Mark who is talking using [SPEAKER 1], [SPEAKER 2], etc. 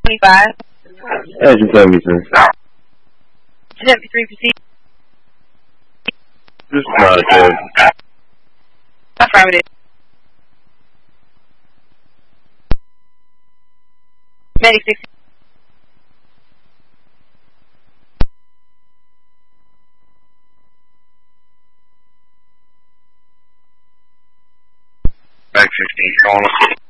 [SPEAKER 1] 25.
[SPEAKER 2] Engine 73.
[SPEAKER 1] 73 proceed.
[SPEAKER 2] Just not good.
[SPEAKER 1] Affirmative. Medic 6.
[SPEAKER 3] Back 16, calling.